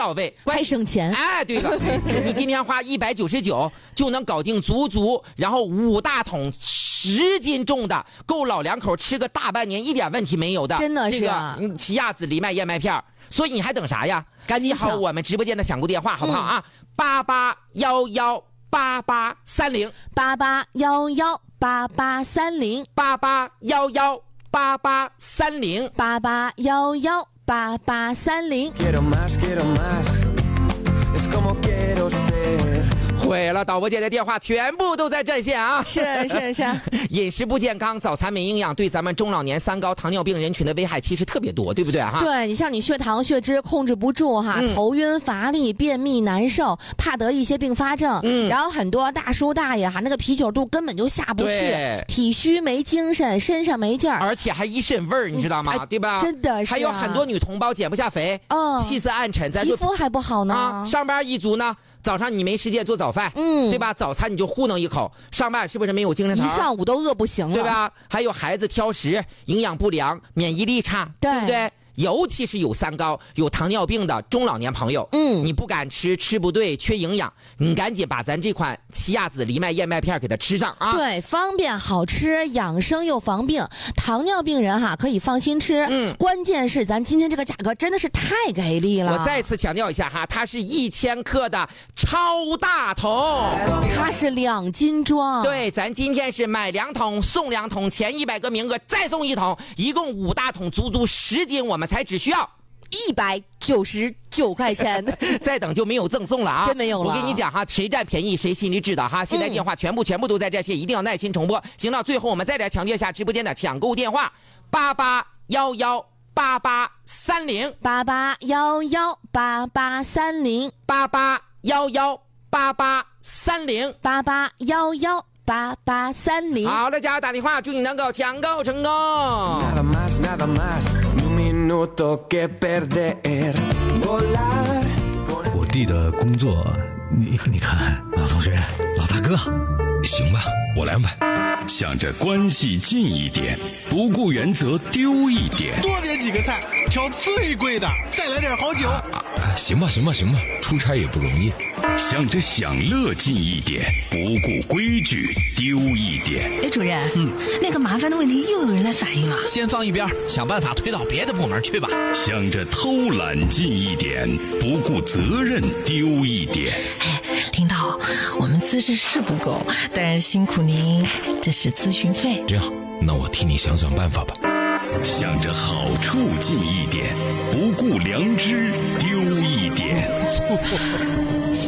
到位， 还省钱。 哎，对了，你今天花199就能搞定足，然后5大桶10斤重的，够老两口吃个大半年，一点问题没有的。 真的是啊， 这个奇亚籽藜麦燕麦片，所以你还等啥呀？ 赶紧记好我们直播间的抢购电话，好不好啊？88118830，88118830。毁了，导播间的电话全部都在占线啊！ 是。 饮食不健康，早餐没营养，对咱们中老年三高、糖尿病人群的危害其实特别多，对不对哈？ 对，你像你血糖、血脂控制不住哈，头晕、乏力、便秘、难受，怕得一些并发症。然后很多大叔大爷哈，那个啤酒肚根本就下不去，体虚没精神，身上没劲儿， 而且还一身味儿，你知道吗？对吧？ 真的是。 还有很多女同胞减不下肥，气色暗沉， 皮肤还不好呢。 上班一族呢。早上你没时间做早饭，对吧？早餐你就糊弄一口，上班是不是没有精神头？ 一上午都饿不行了， 对吧？还有孩子挑食、营养不良、免疫力差，对不对？尤其是有三高、有糖尿病的中老年朋友，你不敢吃，吃不对，缺营养，你赶紧把咱这款奇亚籽藜麦燕麦片给它吃上啊！ 对，方便好吃，养生又防病，糖尿病人哈可以放心吃。关键是咱今天这个价格真的是太给力了。 我再次强调一下哈，它是1000克的超大桶， 它是2斤装。 对，咱今天是买2桶送2桶，前100个名额再送1桶，一共5大桶，足10斤，我们才只需要 199块钱， 再等就没有赠送了啊！ 真没有了。 我跟你讲哈，谁占便宜谁心里知道哈。现在电话全部都在这些，一定要耐心重播。行了，最后我们再来强调一下直播间的抢购电话，88118830，88118830，88118830。好了，加油打电话，祝你能够抢购成功。 我弟的工作，你看，老同学，老大哥， 行吧，我来安排。想着关系近一点，不顾原则丢一点， 多点几个菜，挑最贵的，再来点好酒。 行吧，出差也不容易。想着享乐近一点，不顾规矩丢一点。 哎，主任，那个麻烦的问题又有人来反映了， 先放一边，想办法推到别的部门去吧。 想着偷懒近一点，不顾责任丢一点。 哎，领导，我们资质是不够，但是辛苦您，这是咨询费。 这样，那我替你想想办法吧。想着好处近一点，不顾良知丢一点。